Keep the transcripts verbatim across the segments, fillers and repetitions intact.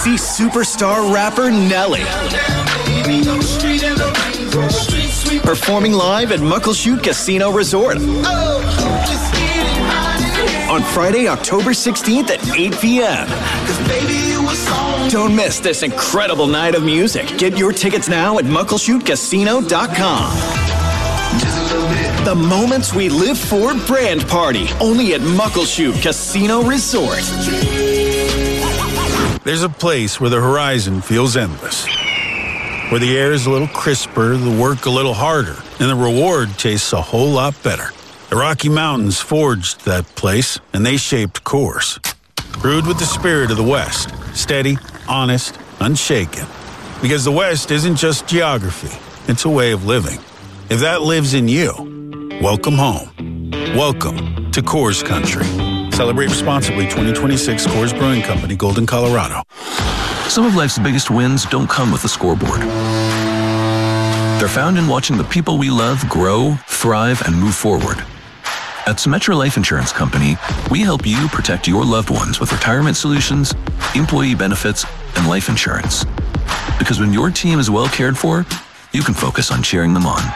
see superstar rapper Nelly performing live at Muckleshoot Casino Resort on Friday, October sixteenth at eight p.m. Don't miss this incredible night of music. Get your tickets now at muckleshoot casino dot com. The moments we live for brand party, only at Muckleshoot Casino Resort. There's a place where the horizon feels endless, where the air is a little crisper, the work a little harder, and the reward tastes a whole lot better. The Rocky Mountains forged that place, and they shaped Coors. Brewed with the spirit of the West, steady, honest, unshaken. Because the West isn't just geography, it's a way of living. If that lives in you, welcome home. Welcome to Coors Country. Celebrate responsibly. twenty twenty-six Coors Brewing Company, Golden, Colorado. Some of life's biggest wins don't come with a scoreboard. They're found in watching the people we love grow, thrive, and move forward. At Symetra Life Insurance Company, we help you protect your loved ones with retirement solutions, employee benefits, and life insurance. Because when your team is well cared for, you can focus on cheering them on.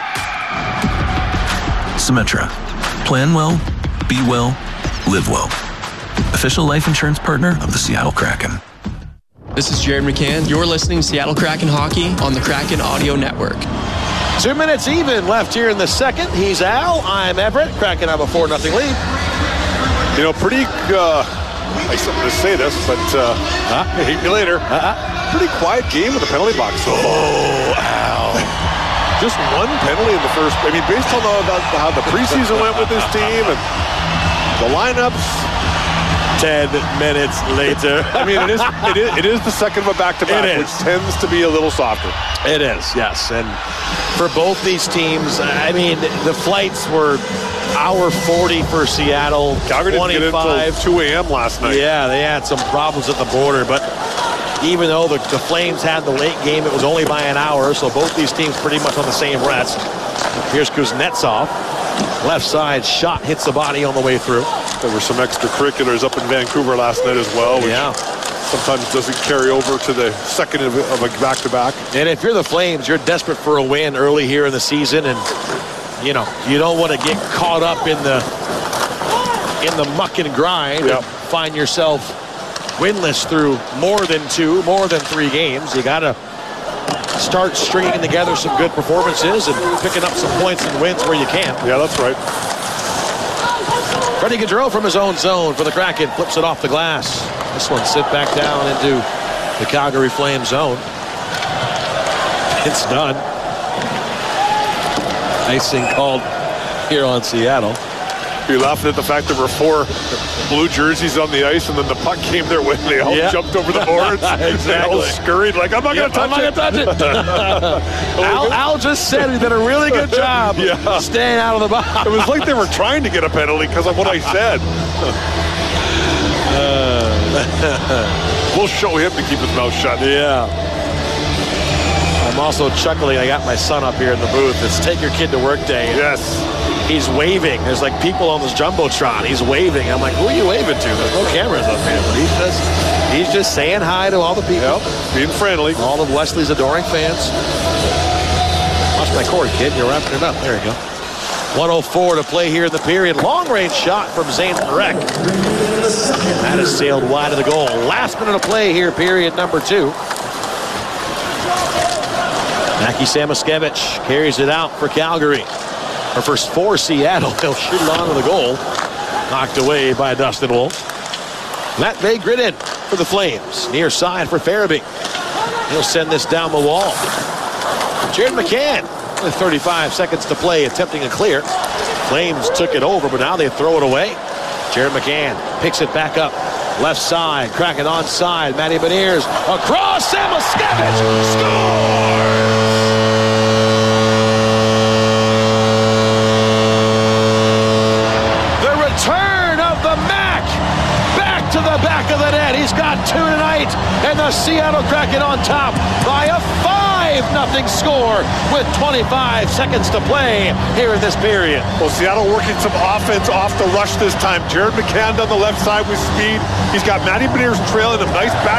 Symetra. Plan well, be well, live well. Official life insurance partner of the Seattle Kraken. This is Jared McCann. You're listening to Seattle Kraken Hockey on the Kraken Audio Network. Two minutes even left here in the second. He's Al. I'm Everett. Kraken have a four nothing lead. You know, pretty, uh, I something to say this, but uh, huh? I hate you later. Uh-huh. Pretty quiet game with the penalty box so far. Oh, Al. Just one penalty in the first. I mean, based on the, how the preseason went with this team and the lineups. Ten minutes later. I mean, it is, it is it is the second of a back-to-back, which tends to be a little softer. It is, yes. And for both these teams, I mean, the flights were hour forty for Seattle. Calgary didn't get in until two a.m. last night. Yeah, they had some problems at the border, but even though the, the Flames had the late game, it was only by an hour, so both these teams pretty much on the same rest. Here's Kuznetsov. Left side shot hits the body on the way through. There were some extracurriculars up in Vancouver last night as well, which yeah. sometimes doesn't carry over to the second of a, of a back-to-back. And if you're the Flames, you're desperate for a win early here in the season, and you know you don't want to get caught up in the in the muck and grind yep. and find yourself winless through more than two, more than three games. You got to start stringing together some good performances and picking up some points and wins where you can. Yeah, that's right. Freddie Gaudreau from his own zone for the Kraken. Flips it off the glass. This one sit back down into the Calgary Flames zone. It's done. Icing called here on Seattle. You're laughing at the fact there were four blue jerseys on the ice, and then the puck came their way. They all yeah. jumped over the boards. Exactly. They all scurried like, I'm not yep, going to touch it. I'm not going to touch it. Al, Al just said he did a really good job yeah. staying out of the box. It was like they were trying to get a penalty because of what I said. uh, we'll show him to keep his mouth shut. Yeah. I'm also chuckling. I got my son up here in the booth. It's take your kid to work day. Yes. He's waving. There's like people on this Jumbotron. He's waving. I'm like, who are you waving to? There's no cameras up here. But he's just, he's just saying hi to all the people. Yep. Being friendly. All of Wesley's adoring fans. Watch my cord, kid. You're wrapping it up. There you go. one oh four to play here in the period. Long-range shot from Zane Parekh. That has sailed wide of the goal. Last minute of play here, period number two. Mackie Samoskevich carries it out for Calgary. Or first for Seattle. He'll shoot it onto the goal. Knocked away by Dustin Wolf. Matt Bay grid in for the Flames. Near side for Farabee. He'll send this down the wall. Jared McCann with thirty-five seconds to play, attempting a clear. Flames took it over, but now they throw it away. Jared McCann picks it back up. Left side, Kraken onside. Matty Beniers across. Samoskevich scores! To the back of the net. He's got two tonight, and the Seattle Kraken on top by a five nothing score with twenty-five seconds to play here in this period. Well, Seattle working some offense off the rush this time. Jared McCann on the left side with speed. He's got Matty Beniers trailing him. Nice back